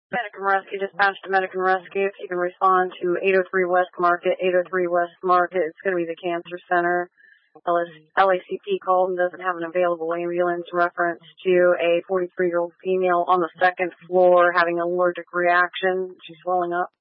Medic and Rescue, dispatch to Medic and Rescue. If you can respond to 803 West Market, 803 West Market. It's going to be the Cancer Center. LACP called and doesn't have an available ambulance. Reference to a 43-year-old female on the second floor having an allergic reaction. She's swelling up.